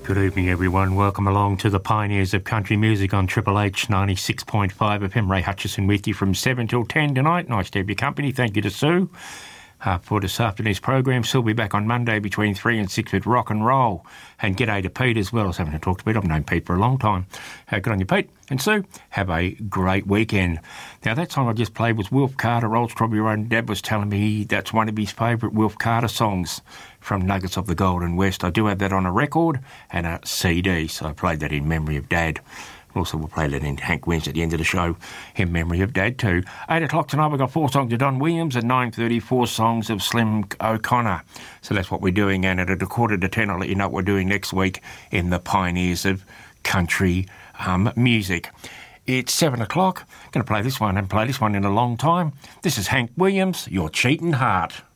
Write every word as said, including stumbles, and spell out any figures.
Good evening, everyone. Welcome along to the Pioneers of Country Music on Triple H ninety-six point five F M. Ray Hutchison with you from seven till ten tonight. Nice to have your company. Thank you to Sue uh, for this afternoon's program. She'll be back on Monday between three and six with rock and roll. And g'day to Pete as well. I was having to talk to Pete. I've known Pete for a long time. Uh, good on you, Pete. And Sue, have a great weekend. Now, that song I just played was Wilf Carter. Old Strawberry Road, and Dad was telling me that's one of his favourite Wilf Carter songs from Nuggets of the Golden West. I do have that on a record and a C D, so I played that in memory of Dad. Also, we'll play that in Hank Wins at the end of the show in memory of Dad too. Eight o'clock tonight, we've got four songs of Don Williams. At nine thirty, four songs of Slim O'Connor. So that's what we're doing. And at a quarter to ten, I'll let you know what we're doing next week in the Pioneers of Country um, Music. It's seven o'clock. Going to play this one. I haven't played this one in a long time. This is Hank Williams, Your Cheating Heart.